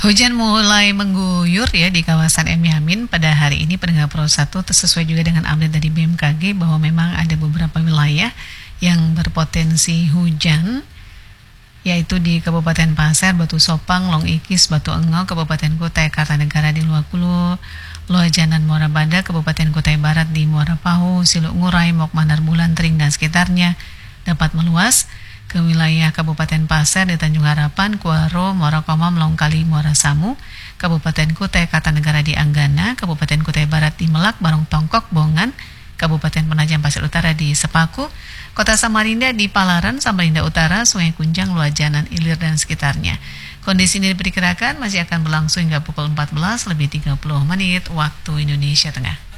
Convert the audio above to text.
Hujan mulai mengguyur ya di kawasan Yamin pada hari ini pendengar Pro 1 sesuai juga dengan update dari BMKG bahwa memang ada beberapa wilayah yang berpotensi hujan yaitu di Kabupaten Pasir, Batu Sopang, Long Ikis, Batu Engau, Kabupaten Kutai Kartanegara di Luakulu, Loajanan Muara Bada, Kabupaten Kutai Barat di Muara Pahu, Siluk Ngurai, Mok Mandar Bulan, Tering dan sekitarnya dapat meluas ke wilayah Kabupaten Pasir di Tanjung Harapan, Kuaro, Muara Komam, Longkali, Muara Samu, Kabupaten Kutai Kartanegara di Anggana, Kabupaten Kutai Barat di Melak, Barong Tongkok, Bongan, Kabupaten Penajam Pasir Utara di Sepaku, Kota Samarinda di Palaran, Samarinda Utara, Sungai Kunjang, Luajanan, Ilir dan sekitarnya. Kondisi ini diperkirakan masih akan berlangsung hingga pukul 14 lebih 30 menit waktu Indonesia Tengah.